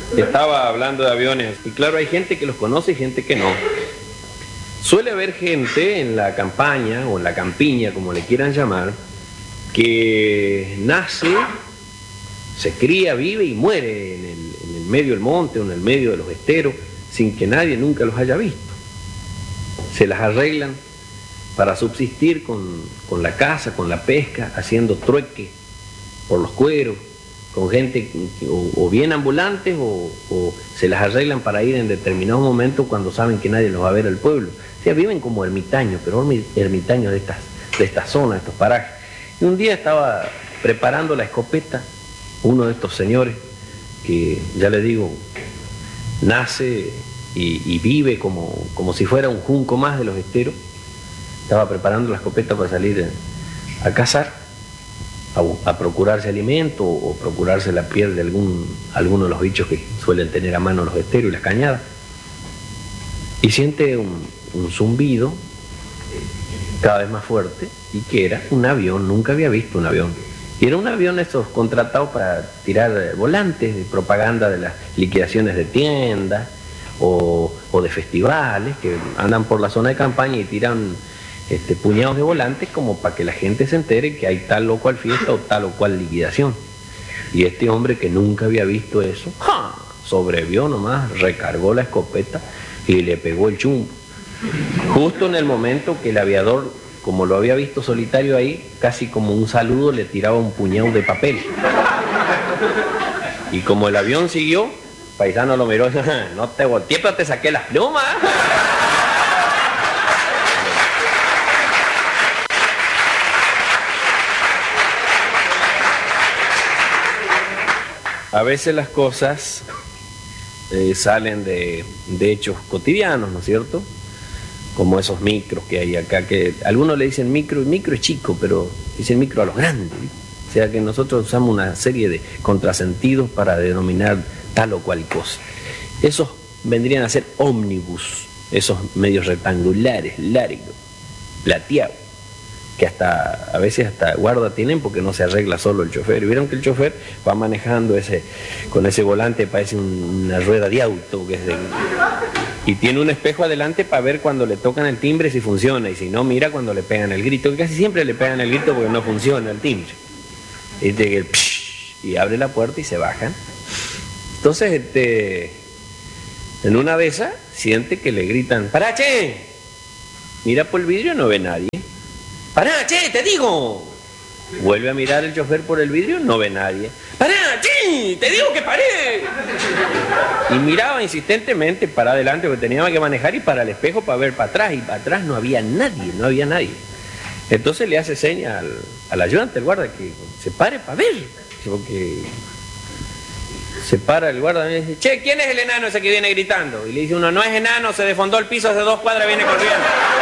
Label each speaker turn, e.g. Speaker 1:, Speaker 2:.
Speaker 1: estaba hablando de aviones, y claro, hay gente que los conoce y gente que no. Suele haber gente en la campaña o en la campiña, como le quieran llamar, que nace, se cría, vive y muere en el medio del monte o en el medio de los esteros, sin que nadie nunca los haya visto. Se las arreglan para subsistir con la caza, con la pesca, haciendo trueque por los cueros, con gente o bien ambulantes o se las arreglan para ir en determinados momentos cuando saben que nadie los va a ver al pueblo. O sea, viven como ermitaños, pero ermitaños de estas zonas, de estos parajes. Y un día estaba preparando la escopeta, uno de estos señores, que ya les digo, nace y vive como si fuera un junco más de los esteros. Estaba preparando la escopeta para salir a cazar, a procurarse alimento o procurarse la piel de alguno de los bichos que suelen tener a mano los esteros y las cañadas. Y siente un zumbido cada vez más fuerte, y que era un avión. Nunca había visto un avión. Y era un avión estos contratados para tirar volantes de propaganda de las liquidaciones de tiendas o de festivales que andan por la zona de campaña y tiran puñados de volantes como para que la gente se entere que hay tal o cual fiesta o tal o cual liquidación. Y este hombre, que nunca había visto eso, ¡ja!, sobrevivió nomás, recargó la escopeta y le pegó el chumbo. Justo en el momento que el aviador, como lo había visto solitario ahí, casi como un saludo le tiraba un puñado de papel. Y como el avión siguió, Paisano lo miró y dijo: no te volteé, pero te saqué las plumas. A veces las cosas salen de hechos cotidianos, ¿no es cierto? Como esos micros que hay acá, que algunos le dicen micro, y micro es chico, pero dicen micro a los grandes. O sea que nosotros usamos una serie de contrasentidos para denominar tal o cual cosa. Esos vendrían a ser ómnibus, esos medios rectangulares, largos, plateados, que a veces hasta guarda tienen porque no se arregla solo el chofer. Y vieron que el chofer va manejando con ese volante, parece una rueda de auto, y tiene un espejo adelante para ver cuando le tocan el timbre si funciona, y si no, mira cuando le pegan el grito, que casi siempre le pegan el grito porque no funciona el timbre. Y abre la puerta y se bajan. Entonces, en una de esas, siente que le gritan: ¡Pará, che! Mira por el vidrio, no ve nadie. ¡Pará, che, te digo! Vuelve a mirar el chofer por el vidrio, no ve nadie. ¡Pará, che! ¡Te digo que paré! Y miraba insistentemente para adelante porque tenía que manejar, y para el espejo para ver para atrás, y para atrás no había nadie. Entonces le hace seña al ayudante, el guarda, que se pare para ver. Porque se para el guarda y le dice: che, ¿quién es el enano ese que viene gritando? Y le dice uno: no es enano, se desfondó el piso hace 2 cuadras, viene corriendo.